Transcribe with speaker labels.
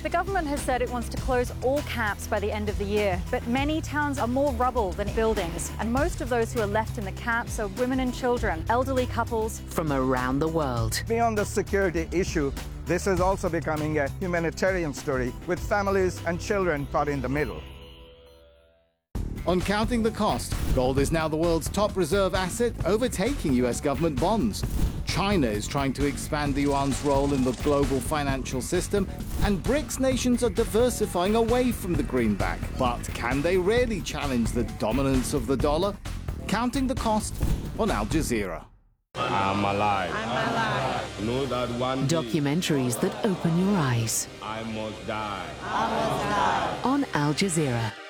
Speaker 1: The government has said it wants to close all camps by the end of the year, but many towns are more rubble than buildings, and most of those who are left in the camps are women and children, elderly couples
Speaker 2: from around the world.
Speaker 3: Beyond the security issue, this is also becoming a humanitarian story with families and children caught in the middle.
Speaker 4: On counting the cost, gold is now the world's top reserve asset, overtaking US government bonds. China is trying to expand the yuan's role in the global financial system, and BRICS nations are diversifying away from the greenback. But can they really challenge the dominance of the dollar? Counting the cost on Al Jazeera.
Speaker 5: I'm alive. I'm alive. Know that one day
Speaker 2: Documentaries that open your eyes.
Speaker 5: I must die.
Speaker 2: On Al Jazeera.